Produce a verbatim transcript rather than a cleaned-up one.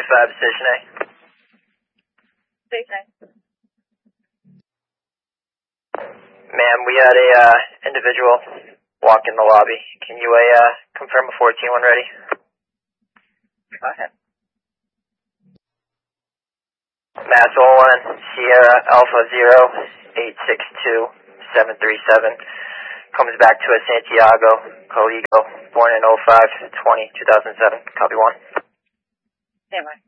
five, Station A. Station A. Ma'am, we had a uh, individual walk in the lobby. Can you uh, confirm a fourteen when ready? Go ahead. Mass Olin, Sierra Alpha Zero eight six two seven three seven. Comes back to a Santiago Coligo, born in oh five twenty two thousand seven. Copy one. Stand by.